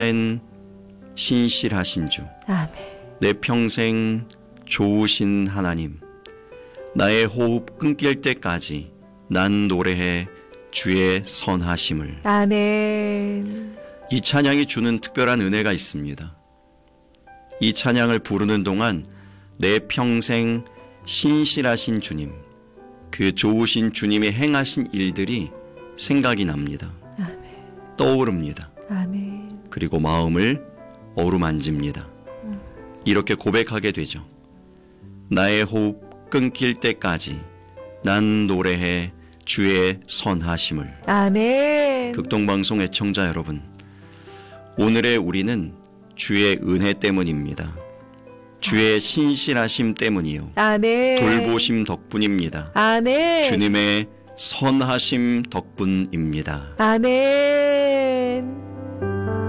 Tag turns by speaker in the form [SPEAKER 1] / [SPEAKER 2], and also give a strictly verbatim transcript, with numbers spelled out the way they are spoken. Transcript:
[SPEAKER 1] 신실하신 주,
[SPEAKER 2] 아멘.
[SPEAKER 1] 내 평생 좋으신 하나님, 나의 호흡 끊길 때까지 난 노래해 주의 선하심을.
[SPEAKER 2] 아멘.
[SPEAKER 1] 이 찬양이 주는 특별한 은혜가 있습니다. 이 찬양을 부르는 동안 내 평생 신실하신 주님, 그 좋으신 주님이 행하신 일들이 생각이 납니다.
[SPEAKER 2] 아멘.
[SPEAKER 1] 떠오릅니다.
[SPEAKER 2] 아멘.
[SPEAKER 1] 그리고 마음을 어루만집니다.
[SPEAKER 2] 음.
[SPEAKER 1] 이렇게 고백하게 되죠. 나의 호흡 끊길 때까지 난 노래해 주의 선하심을.
[SPEAKER 2] 아멘.
[SPEAKER 1] 극동방송 애청자 여러분, 오늘의 우리는 주의 은혜 때문입니다. 주의 신실하심 때문이요,
[SPEAKER 2] 아멘.
[SPEAKER 1] 돌보심 덕분입니다.
[SPEAKER 2] 아멘.
[SPEAKER 1] 주님의 선하심 덕분입니다.
[SPEAKER 2] 아멘.